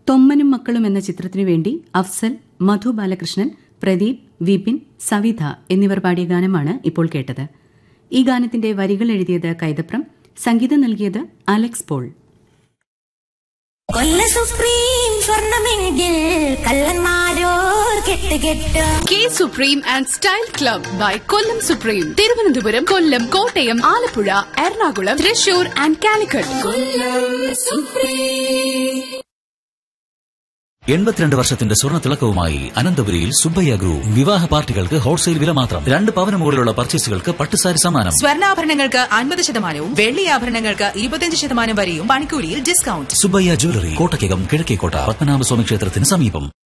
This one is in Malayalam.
തൊമ്മനും മക്കളും എന്ന ചിത്രത്തിനു വേണ്ടി അഫ്സൽ, മധു ബാലകൃഷ്ണൻ, പ്രദീപ്, വിപിൻ, സവിത എന്നിവർ പാടിയ ഗാനമാണ് ഇപ്പോൾ കേട്ടത്. ഈ ഗാനത്തിന്റെ വരികൾ എഴുതിയത് കൈതപ്രം, സംഗീതം നൽകിയത് അലക്സ് പോൾ. കൊല്ല supreme സ്വർണമെങ്കിൽ കള്ളന്മാരോർ കെട്ടുകെട്ട്. K supreme and style club by Kollam supreme. Thiruvananthapuram, Kollam, Kottayam, Alappuzha, Ernakulam, Thrissur and Calicut. 82 വർഷത്തിന്റെ സ്വർണ്ണ തിളക്കവുമായി അനന്തപുരിയിൽ സുബ്ബയ്യ ഗ്രൂപ്പ്. വിവാഹ പാർട്ടികൾക്ക് ഹോൾസെയിൽ വില മാത്രം. 2 പവന് മുകളിലുള്ള പർച്ചേസുകൾക്ക് പട്ടുസാരി സമ്മാനം. സ്വർണ്ണാഭരണങ്ങൾക്ക് 50% വെള്ളി ആഭരണങ്ങൾക്ക് 25% വരെയും പണിക്കൂലിയിൽ ഡിസ്കൗണ്ട്. സുബ്ബയ്യ ജ്വല്ലറി, കോട്ടയ്ക്കകം, കിഴക്കേക്കോട്ട, പത്മനാഭസ്വാമി ക്ഷേത്രത്തിന് സമീപം.